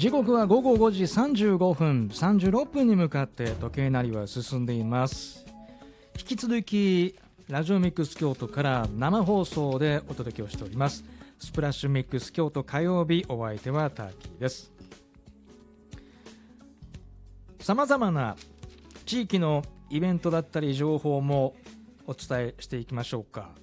時刻は午後5時35分36分に向かって時計なりは進んでいます。引き続きラジオミックス京都から生放送でお届けをしております。スプラッシュミックス京都火曜日、お相手はターキーです。さまざまな地域のイベントだったり情報もお伝えしていきましょうか。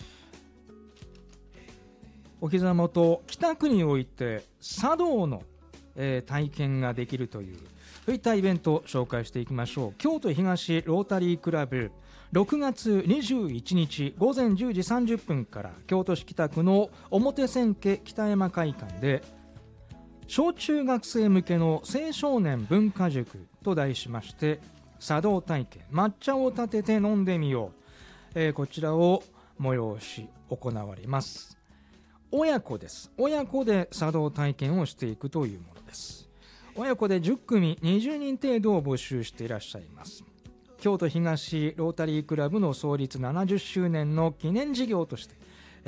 お膝元北区において茶道の体験ができるというそういったイベントを紹介していきましょう。京都東ロータリークラブ6月21日午前10時30分から京都市北区の表千家北山会館で小中学生向けの青少年文化塾と題しまして茶道体験抹茶を立てて飲んでみよう、こちらを催し行われます。親子です。親子で茶道体験をしていくというものです。親子で10組20人程度を募集していらっしゃいます。京都東ロータリークラブの創立70周年の記念事業として、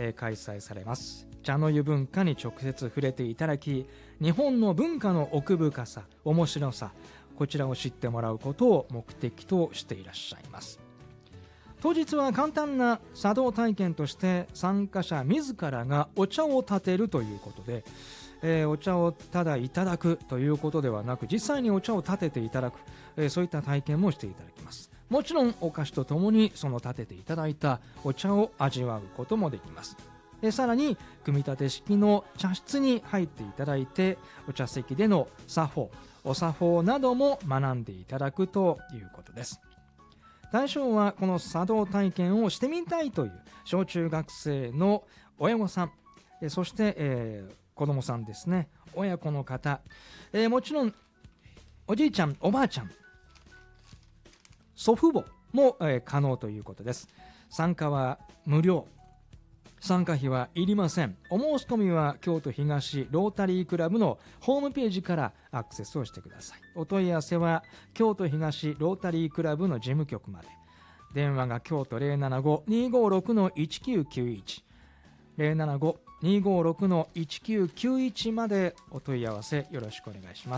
開催されます。茶の湯文化に直接触れていただき、日本の文化の奥深さ、面白さ、こちらを知ってもらうことを目的としていらっしゃいます。当日は簡単な茶道体験として参加者自らがお茶を立てるということで、お茶をただいただくということではなく実際にお茶を立てていただく、そういった体験もしていただきます。もちろんお菓子とともにその立てていただいたお茶を味わうこともできます。さらに組み立て式の茶室に入っていただいてお茶席での作法お作法なども学んでいただくということです。対象はこの茶道体験をしてみたいという小中学生の親御さん、そして、子供さんですね、親子の方、もちろんおじいちゃんおばあちゃん祖父母も、可能ということです。参加は無料、参加費はいりません。お申し込みは京都東ロータリークラブのホームページからアクセスをしてください。お問い合わせは京都東ロータリークラブの事務局まで。電話が京都 075-256-1991 075-256-1991 までお問い合わせよろしくお願いします。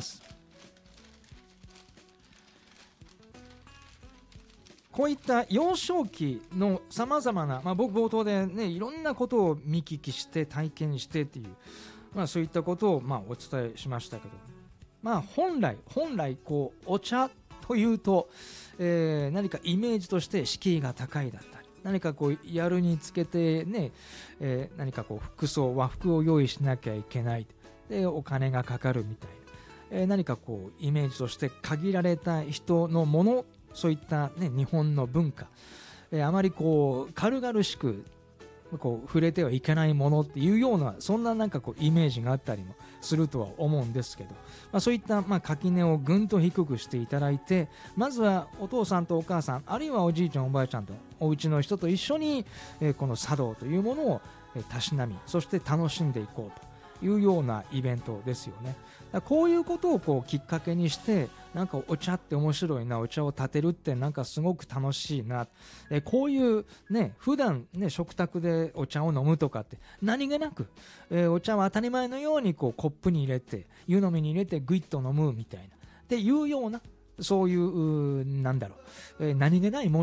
こういった幼少期のさまざまな、僕冒頭でねいろんなことを見聞きして体験してっていう、そういったことをお伝えしましたけど、本来こうお茶というと、何かイメージとして敷居が高いだったり、何かこうやるにつけてね、何かこう和服を用意しなきゃいけないでお金がかかるみたいな、何かこうイメージとして限られた人のもの、そういった、日本の文化、あまりこう軽々しくこう触れてはいけないものっていうようなそんななんかこうイメージがあったりもするとは思うんですけど、そういった垣根をぐんと低くしていただいて、まずはお父さんとお母さんあるいはおじいちゃんおばあちゃんとお家の人と一緒に、この茶道というものをたしなみ、そして楽しんでいこうというようなイベントですよね。こういうことをこうきっかけにしてなんかお茶って面白いな、お茶を立てるってなんかすごく楽しいな、こういうね普段ね食卓でお茶を飲むとかって何気なく、お茶は当たり前のようにこうコップに入れて湯飲みに入れてグイッと飲むみたいなっていうような、そういう何気ないもの